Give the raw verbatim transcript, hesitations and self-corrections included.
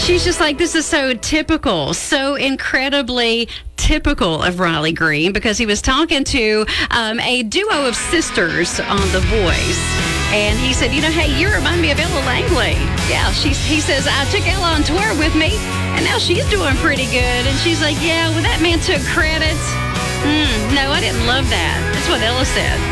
She's just like, this is so typical, so incredibly typical of Riley Green, because he was talking to um, a duo of sisters on The Voice. And he said, you know, hey, you remind me of Ella Langley. Yeah, she's, he says, I took Ella on tour with me, and now she's doing pretty good. And she's like, yeah, well, that man took credit. Mm, no, I didn't love that. That's what Ella said.